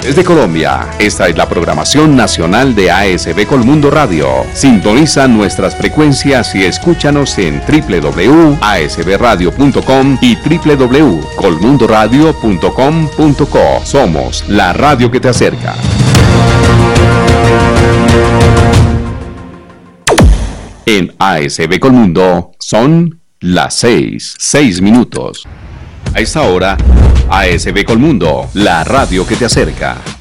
Desde Colombia, esta es la programación nacional de ASB Colmundo Radio. Sintoniza nuestras frecuencias y escúchanos en www.asbradio.com y www.colmundoradio.com.co. Somos la radio que te acerca. En ASB Colmundo son las 6 minutos. A esta hora, ASB Colmundo, la radio que te acerca.